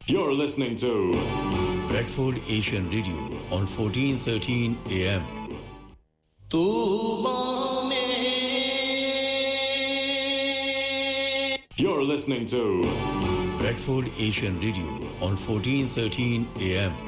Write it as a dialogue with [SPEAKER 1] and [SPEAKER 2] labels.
[SPEAKER 1] You're listening to
[SPEAKER 2] Bradford Asian Radio on 1413 AM.
[SPEAKER 1] You're listening to
[SPEAKER 2] Bradford Asian Radio on 1413 AM.